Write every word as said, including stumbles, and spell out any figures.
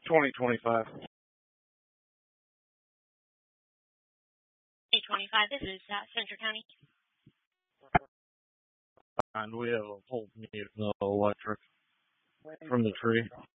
twenty twenty-five. eight twenty-five, this is uh, Central County. And we have a pole mute, no electric from the tree.